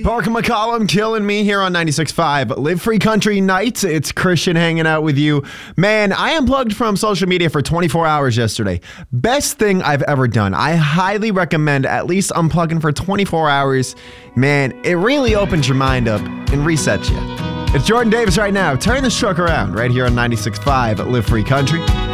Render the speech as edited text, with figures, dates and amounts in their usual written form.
Parker McCollum killing me here on 96.5 Live Free Country Nights. It's Christian hanging out with you. Man, I unplugged from social media for 24 hours yesterday. Best thing I've ever done. I highly recommend at least unplugging for 24 hours. Man, it really opens your mind up and resets you. It's Jordan Davis right now. Turn this truck around right here on 96.5 Live Free Country.